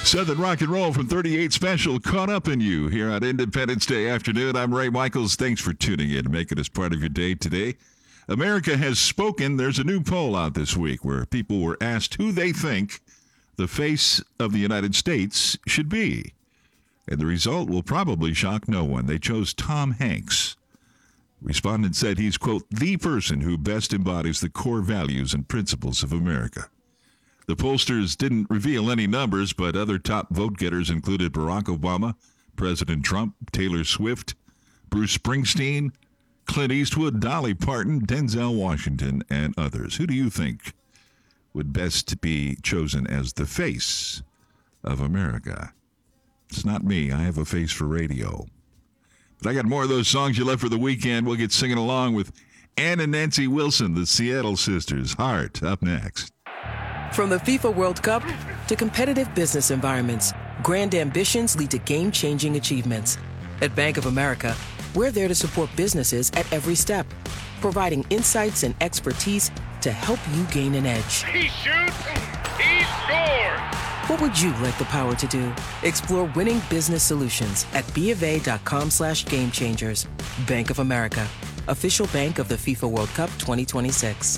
Southern Rock and Roll from 38 Special, Caught Up in You, here on Independence Day afternoon. I'm Ray Michaels. Thanks for tuning in and making us part of your day today. America has spoken. There's a new poll out this week where people were asked who they think the face of the United States should be. And the result will probably shock no one. They chose Tom Hanks. Respondents said he's, quote, the person who best embodies the core values and principles of America. The pollsters didn't reveal any numbers, but other top vote-getters included Barack Obama, President Trump, Taylor Swift, Bruce Springsteen, Clint Eastwood, Dolly Parton, Denzel Washington, and others. Who do you think would best be chosen as the face of America? It's not me. I have a face for radio. But I got more of those songs you love for the weekend. We'll get singing along with Ann and Nancy Wilson, the Seattle Sisters. Heart, up next. From the FIFA World Cup to competitive business environments, grand ambitions lead to game-changing achievements. At Bank of America, we're there to support businesses at every step, providing insights and expertise to help you gain an edge. He shoots, he scores! What would you like the power to do? Explore winning business solutions at BofA.com/gamechangers. Bank of America, official bank of the FIFA World Cup 2026.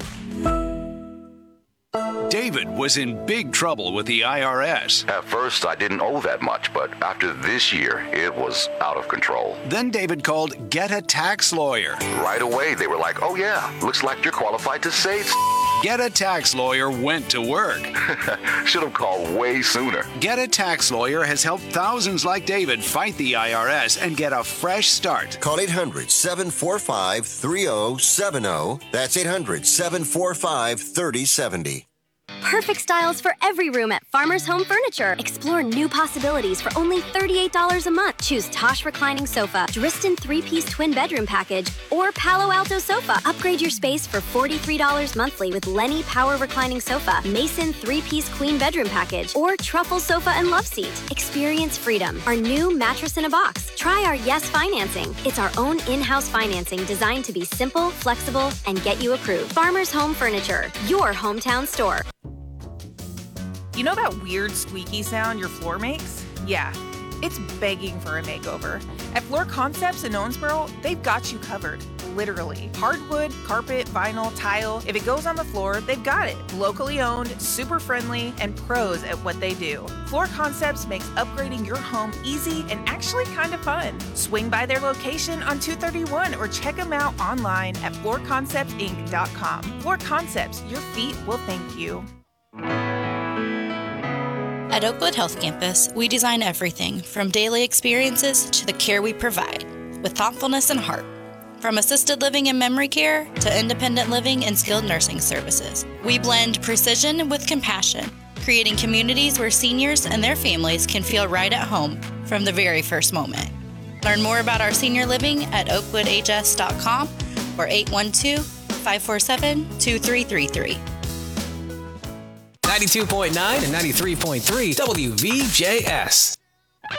David was in big trouble with the IRS. At first, I didn't owe that much, but after this year, it was out of control. Then David called Get a Tax Lawyer. Right away, they were like, oh yeah, looks like you're qualified to save. Get a Tax Lawyer went to work. Should have called way sooner. Get a Tax Lawyer has helped thousands like David fight the IRS and get a fresh start. Call 800-745-3070. That's 800-745-3070. Perfect styles for every room at Farmer's Home Furniture. Explore new possibilities for only $38 a month. Choose Tosh Reclining Sofa, Driston 3-piece twin bedroom package, or Palo Alto Sofa. Upgrade your space for $43 monthly with Lenny Power Reclining Sofa, Mason 3-piece queen bedroom package, or Truffle Sofa and Love Seat. Experience freedom. Our new mattress in a box. Try our Yes Financing. It's our own in-house financing designed to be simple, flexible, and get you approved. Farmer's Home Furniture, your hometown store. You know that weird squeaky sound your floor makes? Yeah, it's begging for a makeover. At Floor Concepts in Owensboro, they've got you covered. Literally. Hardwood, carpet, vinyl, tile. If it goes on the floor, they've got it. Locally owned, super friendly, and pros at what they do. Floor Concepts makes upgrading your home easy and actually kind of fun. Swing by their location on 231 or check them out online at floorconceptsinc.com. Floor Concepts, your feet will thank you. At Oakwood Health Campus, we design everything from daily experiences to the care we provide, with thoughtfulness and heart. From assisted living and memory care to independent living and skilled nursing services, we blend precision with compassion, creating communities where seniors and their families can feel right at home from the very first moment. Learn more about our senior living at oakwoodhs.com or 812-547-2333. 92.9 and 93.3 WVJS.